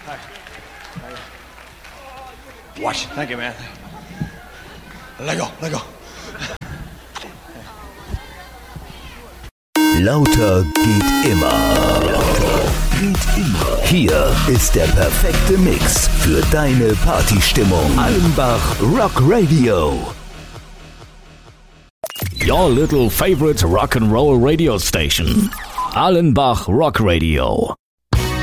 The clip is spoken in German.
Watch. Thank you, man. Let go. Lauter geht immer. Hier ist der perfekte Mix für deine Partystimmung. Allenbach Rock Radio. Your little favorite rock and roll radio station. Allenbach Rock Radio.